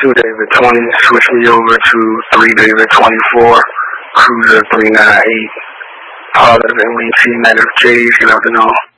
2 David 20, switch me over to 3 David 24, Cruiser 398, Hollis, Emily T, Negative J's, good afternoon.